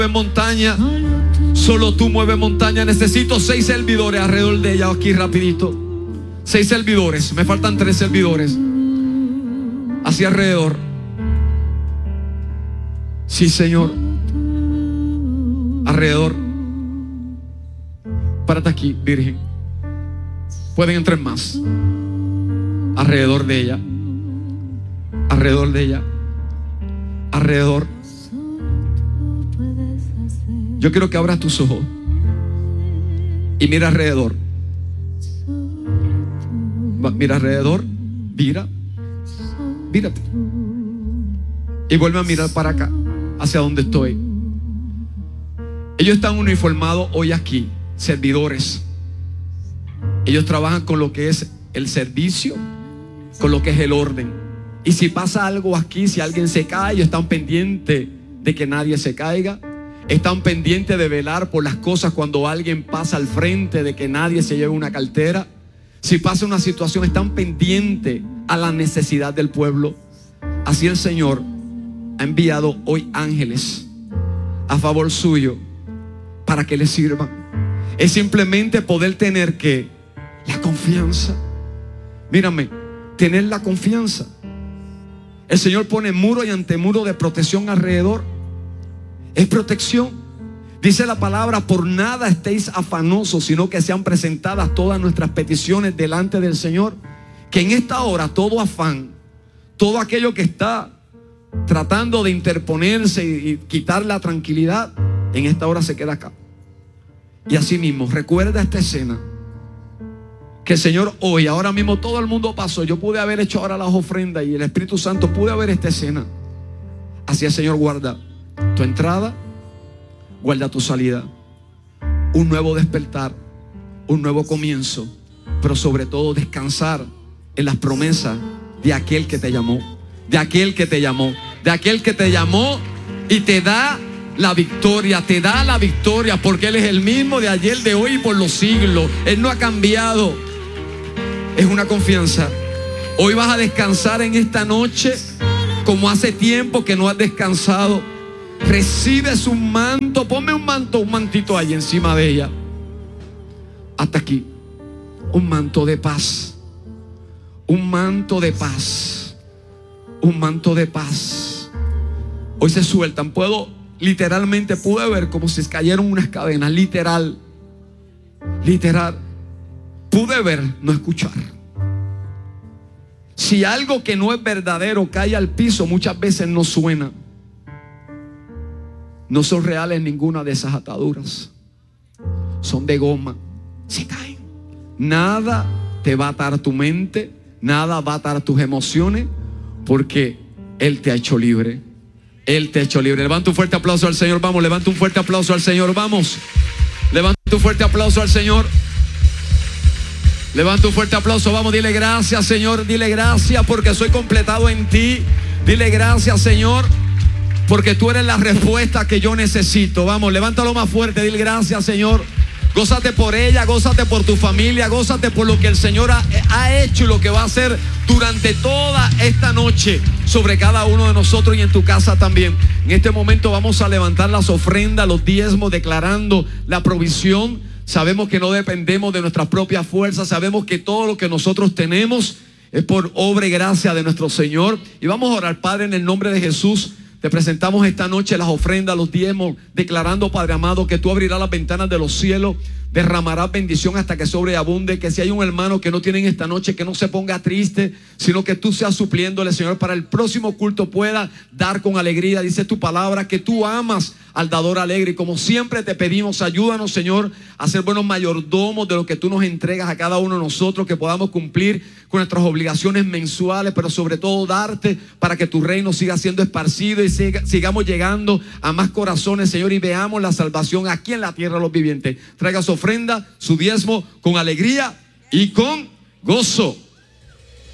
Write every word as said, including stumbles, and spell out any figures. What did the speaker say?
montaña. Solo tú mueves montaña. Necesito seis servidores alrededor de ella. Aquí rapidito. Seis servidores. Me faltan tres servidores. Hacia alrededor. Sí, Señor. Alrededor. Párate aquí, Virgen. Pueden entrar más. Alrededor de ella. Alrededor de ella. Alrededor. Yo quiero que abras tus ojos y mira alrededor. Mira alrededor. Mira. Mírate. Y vuelve a mirar para acá, hacia donde estoy. Ellos están uniformados hoy aquí, servidores. Ellos trabajan con lo que es el servicio, con lo que es el orden. Y si pasa algo aquí, si alguien se cae, ellos están pendientes de que nadie se caiga. Están pendientes de velar por las cosas cuando alguien pasa al frente, de que nadie se lleve una cartera. Si pasa una situación, están pendientes a la necesidad del pueblo. Así el Señor ha enviado hoy ángeles a favor suyo para que les sirvan. Es simplemente poder tener que la confianza. Mírame, tener la confianza. El Señor pone muro y antemuro de protección alrededor. Es protección. Dice la palabra: por nada estéis afanosos, sino que sean presentadas todas nuestras peticiones delante del Señor. Que en esta hora todo afán, todo aquello que está tratando de interponerse y, y quitar la tranquilidad, en esta hora se queda acá. Y así mismo, recuerda esta escena. Que el Señor hoy, ahora mismo todo el mundo pasó. Yo pude haber hecho ahora las ofrendas y el Espíritu Santo pude ver esta escena. Así el Señor guarda tu entrada, guarda tu salida. Un nuevo despertar, un nuevo comienzo, pero sobre todo descansar en las promesas de aquel que te llamó, de aquel que te llamó, de aquel que te llamó y te da la victoria, te da la victoria, porque Él es el mismo de ayer, de hoy y por los siglos. Él no ha cambiado. Es una confianza. Hoy vas a descansar en esta noche como hace tiempo que no has descansado. Recibes un manto. Ponme un manto, un mantito ahí encima de ella. Hasta aquí. Un manto de paz. Un manto de paz. Un manto de paz. Hoy se sueltan. Puedo, literalmente pude ver como si cayeron unas cadenas. Literal. Literal. Pude ver, no escuchar. Si algo que no es verdadero cae al piso, muchas veces no suena. No son reales ninguna de esas ataduras. Son de goma. Se caen. Nada te va a atar tu mente. Nada va a atar tus emociones. Porque Él te ha hecho libre. Él te ha hecho libre. Levanta un fuerte aplauso al Señor. Vamos, levanta un fuerte aplauso al Señor. Vamos. Levanta un fuerte aplauso al Señor. Levanta un fuerte aplauso. Vamos, dile gracias, Señor. Dile gracias porque soy completado en ti. Dile gracias, Señor, porque tú eres la respuesta que yo necesito. Vamos, levántalo más fuerte. Dile gracias, Señor. Gózate por ella, gózate por tu familia, gózate por lo que el Señor ha, ha hecho y lo que va a hacer durante toda esta noche sobre cada uno de nosotros y en tu casa también. En este momento vamos a levantar las ofrendas, los diezmos, declarando la provisión. Sabemos que no dependemos de nuestras propias fuerzas. Sabemos que todo lo que nosotros tenemos es por obra y gracia de nuestro Señor. Y vamos a orar. Padre, en el nombre de Jesús, te presentamos esta noche las ofrendas, los diezmos, declarando, Padre amado, que tú abrirás las ventanas de los cielos, derramarás bendición hasta que sobreabunde. Que si hay un hermano que no tiene en esta noche, que no se ponga triste, sino que tú seas supliéndole, Señor, para el próximo culto pueda dar con alegría. Dice tu palabra que tú amas al dador alegre, y como siempre te pedimos, ayúdanos, Señor, a ser buenos mayordomos de lo que tú nos entregas a cada uno de nosotros, que podamos cumplir con nuestras obligaciones mensuales, pero sobre todo darte para que tu reino siga siendo esparcido y siga, sigamos llegando a más corazones, Señor, y veamos la salvación aquí en la tierra de los vivientes. Traiga su ofrenda, su diezmo con alegría y con gozo.